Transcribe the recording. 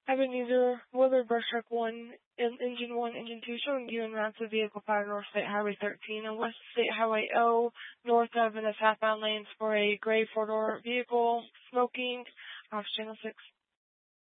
Ebenezer Willard Brush Truck 1, Engine 1, Engine 2, showing you and routes of vehicle pattern North State Highway 13 and West State Highway O, north of in the southbound lanes for a gray four-door vehicle, smoking, off Channel 6.